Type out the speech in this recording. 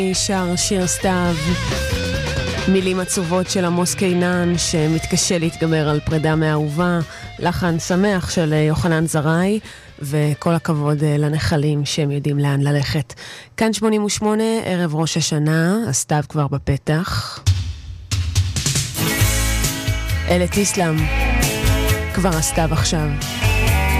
שר שיר סתיו, מילים עצובות של עמוס קינן שמתקשה להתגבר על פרידה מאהובה, לחן שמח של יוחנן זרעי, וכל הכבוד לנחלים שהם יודעים לאן ללכת. כאן 88, ערב ראש השנה, הסתיו כבר בפתח. אלת איסלאם, כבר הסתיו עכשיו.